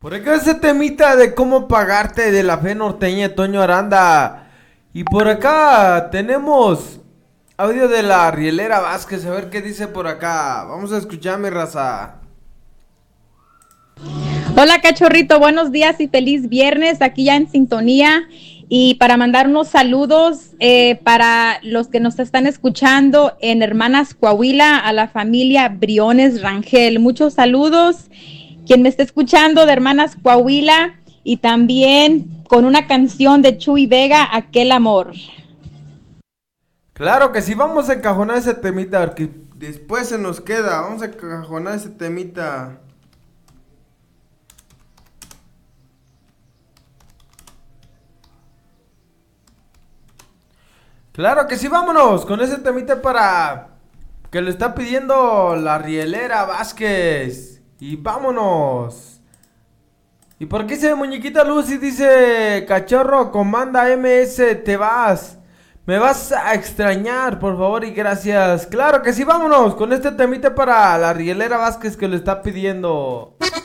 Por acá ese temita de cómo pagarte de la fe norteña de Toño Aranda. Y por acá tenemos audio de la Rielera Vázquez. A ver qué dice por acá. Vamos a escuchar, mi raza. Hola cachorrito, buenos días y feliz viernes, aquí ya en sintonía y para mandar unos saludos para los que nos están escuchando en Hermanas Coahuila, a la familia Briones Rangel. Muchos saludos, quien me está escuchando de Hermanas Coahuila y también con una canción de Chuy Vega, Aquel Amor. Claro que sí, vamos a encajonar ese temita porque después se nos queda. Vamos a encajonar ese temita. Claro que sí, vámonos con ese temita para que lo está pidiendo la Rielera Vázquez. Y vámonos. ¿Y por qué dice muñequita Lucy? Dice cachorro, comanda MS, te vas. Me vas a extrañar, por favor y gracias. Claro que sí, vámonos con este temita para la Rielera Vázquez que lo está pidiendo.